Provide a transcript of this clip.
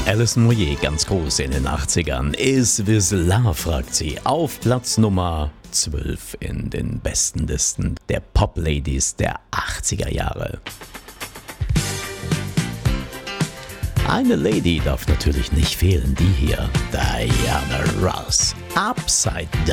Alison Moyet, ganz groß in den 80ern. Is This Love, fragt sie. Auf Platz Nummer 12 in den besten Listen der Pop-Ladies der 80er Jahre. Eine Lady darf natürlich nicht fehlen, die hier, Diana Ross. Upside Down.